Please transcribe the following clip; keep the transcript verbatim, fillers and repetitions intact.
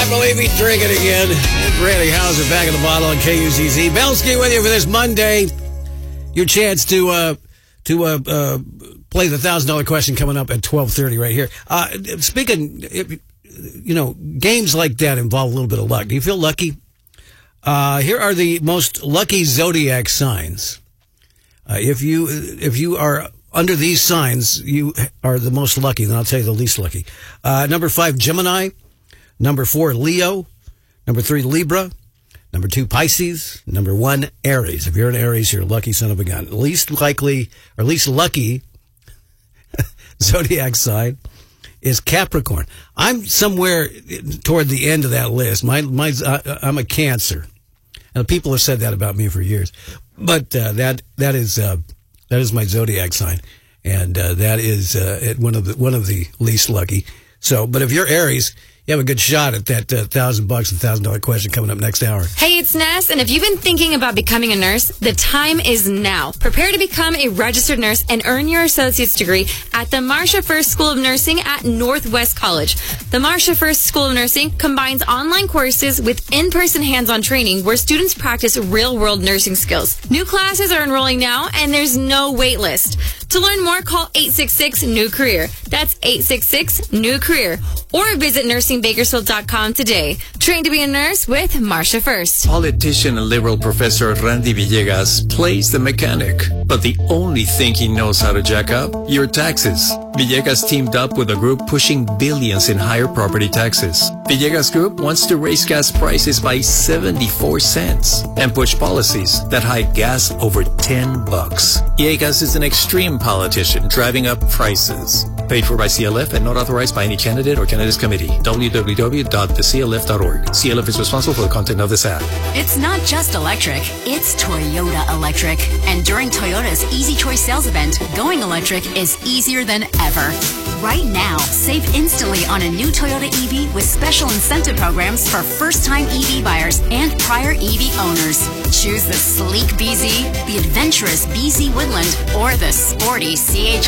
can't believe he's drinking again. Randy Hauser back in the bottle on K U Z Z. Belsky with you for this Monday. Your chance to uh, to uh, uh, play the one thousand dollars question coming up at twelve thirty right here. Uh, speaking, you know, games like that involve a little bit of luck. Do you feel lucky? Uh, here are the most lucky zodiac signs. Uh, if you if you are under these signs, you are the most lucky. Then I'll tell you the least lucky. Uh, number five, Gemini. Number four, Leo. Number three, Libra. Number two, Pisces. Number one, Aries. If you're an Aries, you're a lucky son of a gun. Least likely, or least lucky zodiac sign is Capricorn. I'm somewhere toward the end of that list. My, my, uh, I'm a Cancer. And people have said that about me for years. But uh, that that is uh, that is my zodiac sign, and uh, that is uh, one of the one of the least lucky. So, but if you're Aries, you have a good shot at that uh, thousand bucks, and thousand dollar question coming up next hour. Hey, it's Ness, and if you've been thinking about becoming a nurse, the time is now. Prepare to become a registered nurse and earn your associate's degree at the Marsha First School of Nursing at Northwest College. The Marsha First School of Nursing combines online courses with in-person hands-on training where students practice real-world nursing skills. New classes are enrolling now, and there's no wait list. To learn more, call eight six six, N E W, career. That's eight six six, N E W, career. Or visit nursing bakersfield dot com today. Train to be a nurse with Marsha First. Politician and liberal professor Randy Villegas plays the mechanic, but the only thing he knows how to jack up, your taxes. Villegas teamed up with a group pushing billions in higher property taxes. Villegas Group wants to raise gas prices by seventy-four cents and push policies that hike gas over ten bucks. Villegas is an extreme politician driving up prices. Paid for by C L F and not authorized by any candidate or candidate's committee. w w w dot the c l f dot org. C L F is responsible for the content of this ad. It's not just electric, it's Toyota Electric. And during Toyota's Easy Choice sales event, going electric is easier than ever. Right now, save instantly on a new Toyota E V with special incentive programs for first-time E V buyers and prior E V owners. Choose the sleek B Z, the adventurous B Z Woodland, or the sporty C H